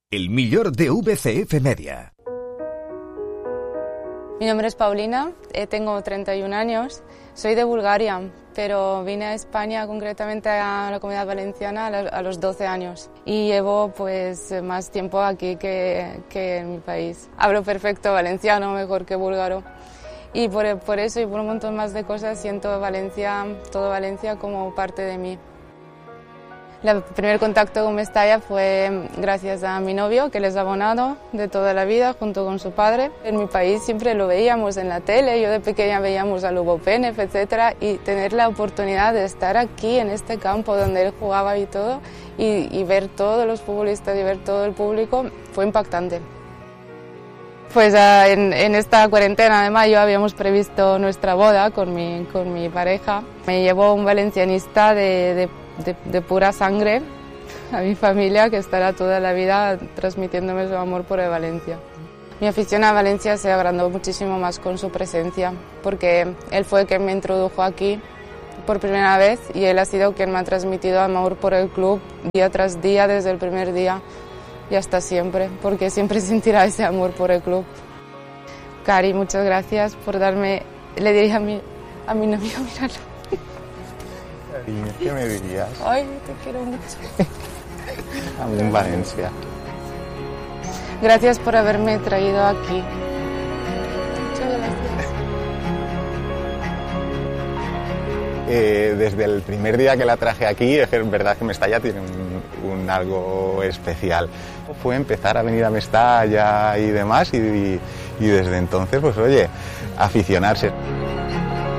El millor de VCF Media. Mi nombre es Paulina, tengo 31 años, soy de Bulgaria, pero vine a España, concretamente a la Comunidad Valenciana, a los 12 años y llevo pues más tiempo aquí que en mi país. Hablo perfecto valenciano, mejor que búlgaro, y por eso y por un montón más de cosas siento Valencia, todo Valencia como parte de mí. El primer contacto con Mestalla fue gracias a mi novio, que él es abonado de toda la vida, junto con su padre. En mi país siempre lo veíamos en la tele, yo de pequeña veíamos a Lugo Pénez, etc. Y tener la oportunidad de estar aquí, en este campo donde él jugaba y todo, y ver todos los futbolistas y ver todo el público, fue impactante. Pues en esta cuarentena de mayo habíamos previsto nuestra boda con mi pareja. Me llevó un valencianista de pura sangre a mi familia, que estará toda la vida transmitiéndome su amor por el Valencia. Mi afición a Valencia se agrandó muchísimo más con su presencia, porque él fue el que me introdujo aquí por primera vez y él ha sido quien me ha transmitido amor por el club día tras día, desde el primer día y hasta siempre, porque siempre sentirá ese amor por el club. Cari, muchas gracias por darme, le diría a mi novio, míralo. ¿Qué me dirías? Ay, te quiero mucho. A mí en Valencia. Gracias por haberme traído aquí. Muchas gracias. Desde el primer día que la traje aquí, es verdad que Mestalla tiene un algo especial. Fue empezar a venir a Mestalla y demás, y desde entonces, pues oye, aficionarse.